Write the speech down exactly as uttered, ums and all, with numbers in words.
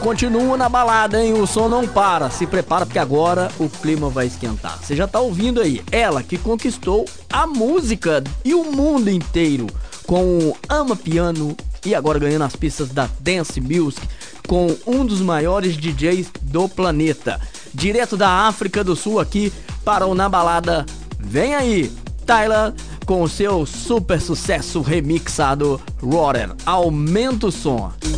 continua na balada, hein? O som não para. Se prepara porque agora o clima vai esquentar. Você já tá ouvindo aí. Ela que conquistou a música e o mundo inteiro com o Ama Piano e agora ganhando as pistas da Dance Music com um dos maiores D Js do planeta. Direto da África do Sul aqui para o Na Balada. Vem aí, Tyla, com o seu super sucesso remixado Rotter. Aumenta o som.